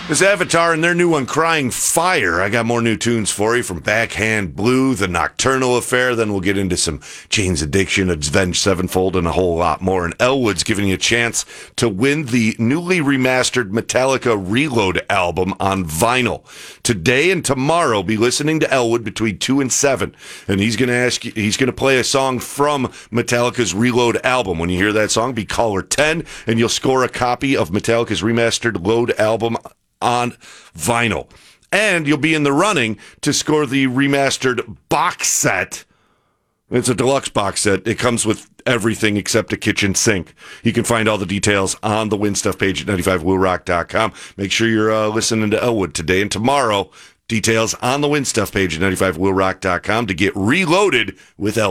This Avatar and their new one, Crying Fire. I got more new tunes for you from Backhand Blue, The Nocturnal Affair. Then we'll get into some Jane's Addiction, Avenged Sevenfold, and a whole lot more. And Elwood's giving you a chance to win the newly remastered Metallica Reload album on vinyl. Today and tomorrow, be listening to Elwood between 2 and 7. And he's going to play a song from Metallica's Reload album. When you hear that song, be caller 10, and you'll score a copy of Metallica's remastered Load album on vinyl. And you'll be in the running to score the remastered box set. It's a deluxe box set. It comes with everything except a kitchen sink. You can find all the details on the Win Stuff page at 95willrock.com. Make sure you're listening to Elwood today and tomorrow. Details on the Win Stuff page at 95willrock.com to get reloaded with Elwood.